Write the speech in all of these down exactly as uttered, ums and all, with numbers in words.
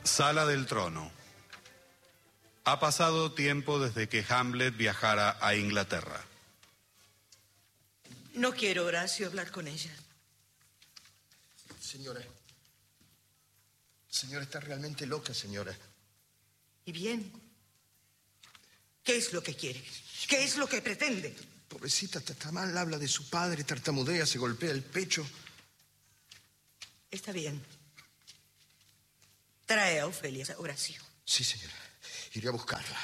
Sala del trono. Ha pasado tiempo desde que Hamlet viajara a Inglaterra. No quiero, Horacio, hablar con ella. Señora. Señora, está realmente loca, señora. ¿Y bien? ¿Qué es lo que quiere? ¿Qué es lo que pretende? Pobrecita, está mal, habla de su padre, tartamudea, se golpea el pecho. Está bien. Trae a Ofelia, Horacio. Sí, señora. Iré a buscarla.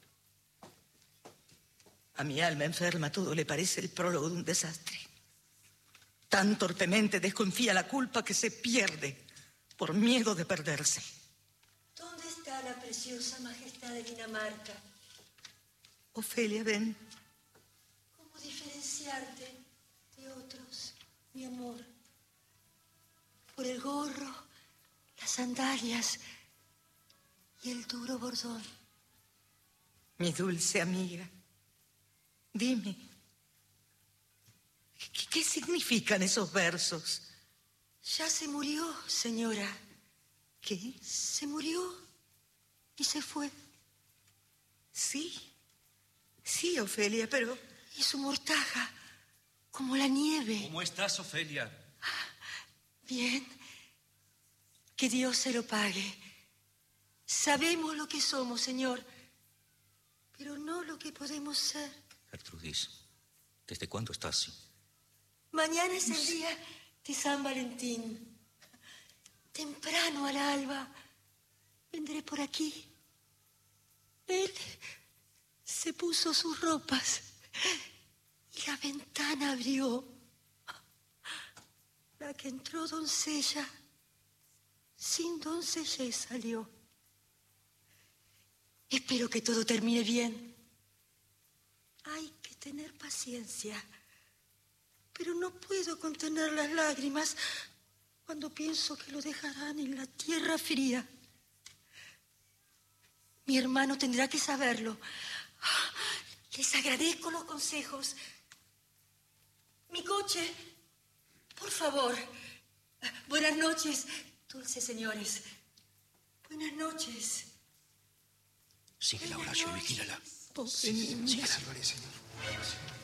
A mi alma enferma todo le parece el prólogo de un desastre. Tan torpemente desconfía la culpa que se pierde por miedo de perderse. ¿Dónde está la preciosa majestad de Dinamarca? Ofelia, ven. ¿Cómo diferenciarte de otros, mi amor? Por el gorro, las sandalias y el duro bordón. Mi dulce amiga, dime, ¿qué, qué significan esos versos? Ya se murió, señora. ¿Qué? Se murió y se fue. Sí, sí, Ofelia, pero... Y su mortaja, como la nieve. ¿Cómo estás, Ofelia? Bien. Que Dios se lo pague. Sabemos lo que somos, señor, pero no lo que podemos ser. Gertrudis, ¿desde cuándo estás así? Mañana es el día de San Valentín. Temprano al alba vendré por aquí. Él se puso sus ropas y la ventana abrió. La que entró doncella, sin doncellez salió. Espero que todo termine bien. Hay que tener paciencia, pero no puedo contener las lágrimas cuando pienso que lo dejarán en la tierra fría. Mi hermano tendrá que saberlo. Les agradezco los consejos. Mi coche, por favor. Buenas noches, dulces señores. Buenas noches. Síguela, Horacio, vigílala. Pobre niña. Sí, señor.